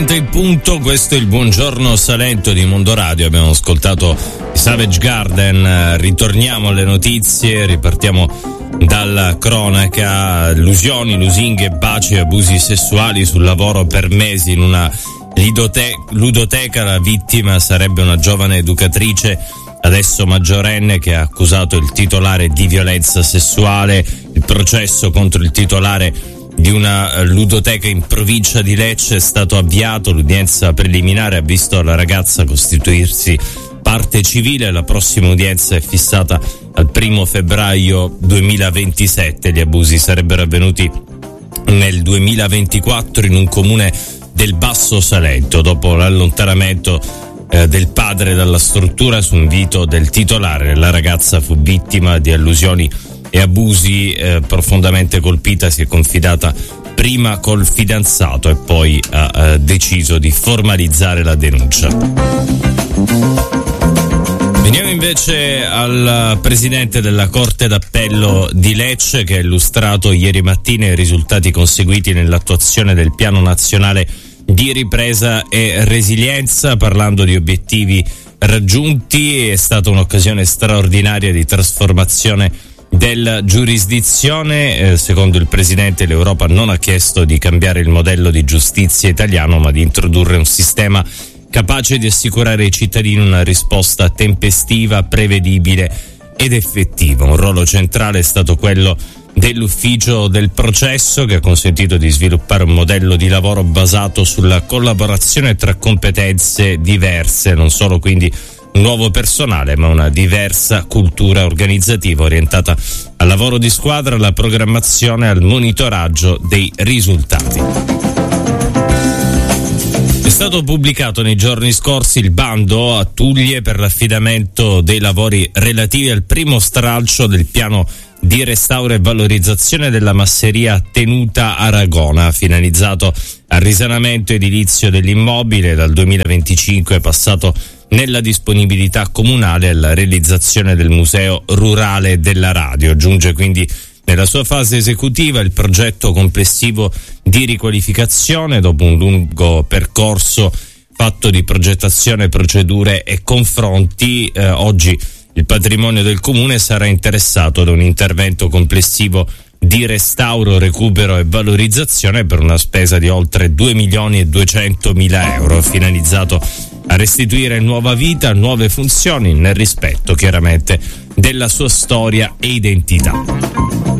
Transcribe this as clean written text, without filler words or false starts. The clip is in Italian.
Il punto, questo è il Buongiorno Salento di Mondo Radio. Abbiamo ascoltato Savage Garden, ritorniamo alle notizie, ripartiamo dalla cronaca. Illusioni, lusinghe, baci e abusi sessuali sul lavoro per mesi in una ludoteca. La vittima sarebbe una giovane educatrice, adesso maggiorenne, che ha accusato il titolare di violenza sessuale. Il processo contro il titolare di una ludoteca in provincia di Lecce è stato avviato. L'udienza preliminare ha visto la ragazza costituirsi parte civile. La prossima udienza è fissata al 1 febbraio 2027. Gli abusi sarebbero avvenuti nel 2024 in un comune del Basso Salento, dopo l'allontanamento del padre dalla struttura su invito del titolare. La ragazza fu vittima di allusioni e abusi, profondamente colpita. Si è confidata prima col fidanzato e poi ha deciso di formalizzare la denuncia. Veniamo invece al presidente della Corte d'Appello di Lecce, che ha illustrato ieri mattina i risultati conseguiti nell'attuazione del Piano Nazionale di Ripresa e Resilienza. Parlando di obiettivi raggiunti, è stata un'occasione straordinaria di trasformazione della giurisdizione. Secondo il presidente, l'Europa non ha chiesto di cambiare il modello di giustizia italiano, ma di introdurre un sistema capace di assicurare ai cittadini una risposta tempestiva, prevedibile ed effettiva. Un ruolo centrale è stato quello dell'ufficio del processo, che ha consentito di sviluppare un modello di lavoro basato sulla collaborazione tra competenze diverse, non solo quindi un nuovo personale, ma una diversa cultura organizzativa orientata al lavoro di squadra, alla programmazione e al monitoraggio dei risultati. È stato pubblicato nei giorni scorsi il bando a Tuglie per l'affidamento dei lavori relativi al primo stralcio del piano di restauro e valorizzazione della masseria Tenuta Aragona, finalizzato al risanamento edilizio dell'immobile. Dal 2025 è passato nella disponibilità comunale alla realizzazione del museo rurale della radio. Giunge quindi nella sua fase esecutiva il progetto complessivo di riqualificazione, dopo un lungo percorso fatto di progettazione, procedure e confronti. Oggi il patrimonio del comune sarà interessato da un intervento complessivo di restauro, recupero e valorizzazione per una spesa di oltre 2.200.000 euro, finalizzato a restituire nuova vita, nuove funzioni, nel rispetto chiaramente della sua storia e identità.